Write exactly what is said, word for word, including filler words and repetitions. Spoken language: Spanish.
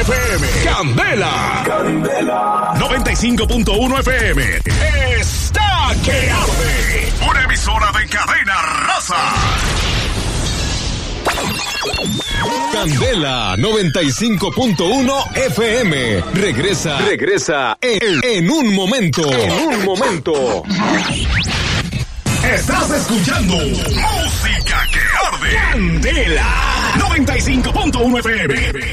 F M. Candela. Candela. noventa y cinco punto uno F M. Está que arde. Una emisora de cadena raza. Candela noventa y cinco punto uno F M. Regresa, regresa en, en un momento. En un momento. Estás escuchando Música que arde. Candela noventa y cinco punto uno F M.